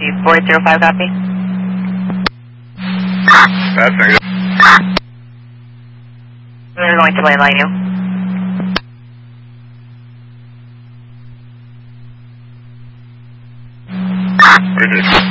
4805, copy. That's negative. We're going to landline you. Ready.